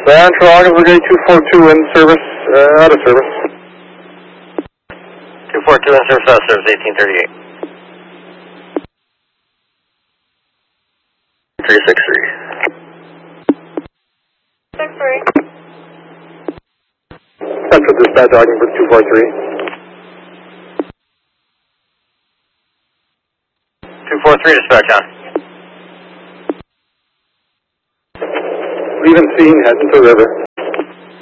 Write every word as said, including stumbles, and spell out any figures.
Central August, we're getting two four two in service, uh, out of service. two four two in service, out of service, eighteen thirty-eight. three six three. six three. Central Dispatch, Ogdenburg two four three. two four three, dispatch on. Leaving scene, heading to river.